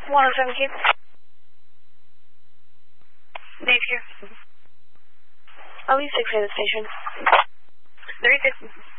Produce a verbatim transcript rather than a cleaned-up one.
one oh seven, Keith. Dave here. I'll be six at the station. thirty-six.